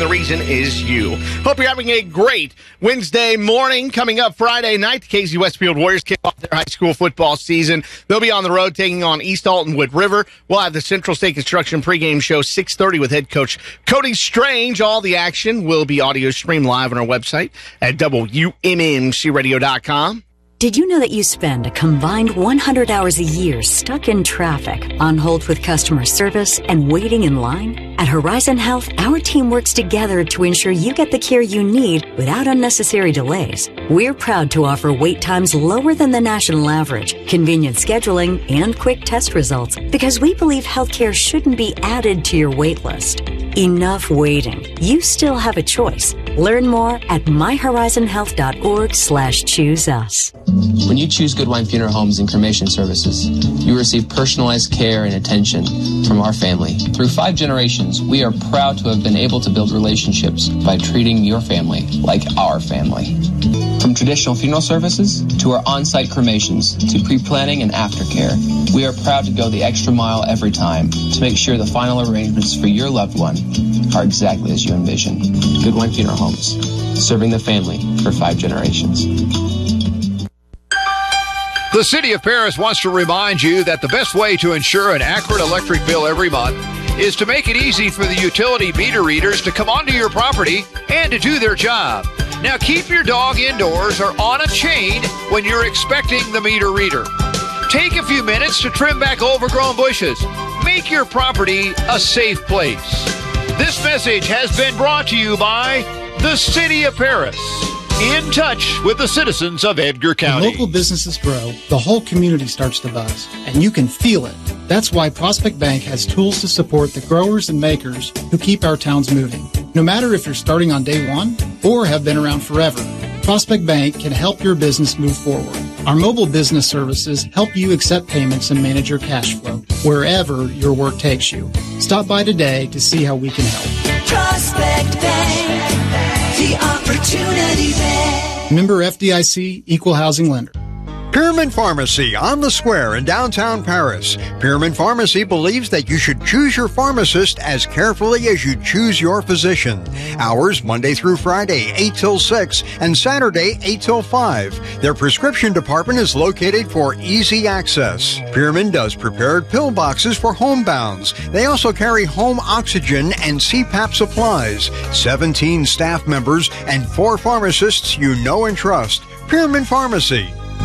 the reason is you. Hope you're having a great Wednesday morning. Coming up Friday night, the KC Westfield Warriors kick off their high school football season. They'll be on the road taking on East Altonwood River. We'll have the Central State Construction pregame show 6:30 with head coach Cody Strange. All the action will be audio streamed live on our website at WMMCradio.com. Did you know that you spend a combined 100 hours a year stuck in traffic, on hold with customer service, and waiting in line? At Horizon Health, our team works together to ensure you get the care you need without unnecessary delays. We're proud to offer wait times lower than the national average, convenient scheduling, and quick test results, because we believe healthcare shouldn't be added to your wait list. Enough waiting. You still have a choice. Learn more at myhorizonhealth.org/choose us. When you choose Goodwine Funeral Homes and Cremation Services, you receive personalized care and attention from our family. Through 5 generations, we are proud to have been able to build relationships by treating your family like our family. From traditional funeral services to our on-site cremations to pre-planning and aftercare, we are proud to go the extra mile every time to make sure the final arrangements for your loved one are exactly as you envision. Goodwine Funeral Homes, serving the family for 5 generations. The City of Paris wants to remind you that the best way to ensure an accurate electric bill every month is to make it easy for the utility meter readers to come onto your property and to do their job. Now keep your dog indoors or on a chain when you're expecting the meter reader. Take a few minutes to trim back overgrown bushes. Make your property a safe place. This message has been brought to you by the City of Paris. In touch with the citizens of Edgar County. When local businesses grow, the whole community starts to buzz, and you can feel it. That's why Prospect Bank has tools to support the growers and makers who keep our towns moving. No matter if you're starting on day one or have been around forever, Prospect Bank can help your business move forward. Our mobile business services help you accept payments and manage your cash flow wherever your work takes you. Stop by today to see how we can help. Prospect Bank, the opportunity bank. Member FDIC, Equal Housing Lender. Pyramid Pharmacy on the Square in downtown Paris. Pyramid Pharmacy believes that you should choose your pharmacist as carefully as you choose your physician. Hours Monday through Friday, 8 till 6, and Saturday, 8 till 5. Their prescription department is located for easy access. Pyramid does prepared pill boxes for homebounds. They also carry home oxygen and CPAP supplies. 17 staff members and 4 pharmacists you know and trust. Pyramid Pharmacy.